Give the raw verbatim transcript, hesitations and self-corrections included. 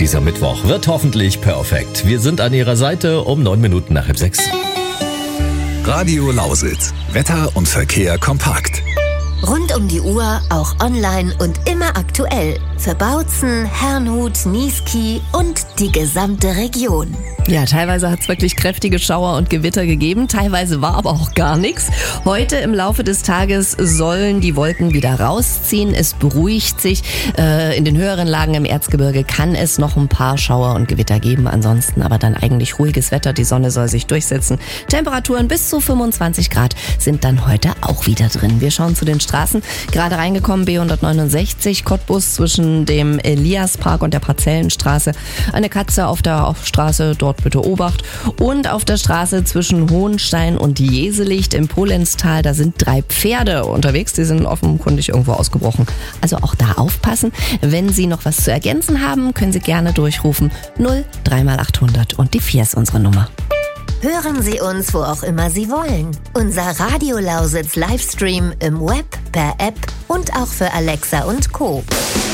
Dieser Mittwoch wird hoffentlich perfekt. Wir sind an Ihrer Seite um neun Minuten nach halb sechs. Radio Lausitz. Wetter und Verkehr kompakt. Rund um die Uhr, auch online und immer aktuell. Für Bautzen, Herrnhut, Niesky und die gesamte Region. Ja, teilweise hat es wirklich kräftige Schauer und Gewitter gegeben, teilweise war aber auch gar nichts. Heute im Laufe des Tages sollen die Wolken wieder rausziehen, es beruhigt sich. Äh, in den höheren Lagen im Erzgebirge kann es noch ein paar Schauer und Gewitter geben, ansonsten aber dann eigentlich ruhiges Wetter, die Sonne soll sich durchsetzen. Temperaturen bis zu fünfundzwanzig Grad sind dann heute auch wieder drin. Wir schauen zu den Straßen, gerade reingekommen B hundertneunundsechzig, Cottbus zwischen dem Eliaspark und der Parzellenstraße. Eine Katze auf der Straße, dort bitte Obacht. Und auf der Straße zwischen Hohenstein und Jeselicht im Polenztal, da sind drei Pferde unterwegs, die sind offenkundig irgendwo ausgebrochen. Also auch da aufpassen. Wenn Sie noch was zu ergänzen haben, können Sie gerne durchrufen. null drei mal achthundert und die vier ist unsere Nummer. Hören Sie uns, wo auch immer Sie wollen. Unser Radio Lausitz Livestream im Web, per App und auch für Alexa und Co.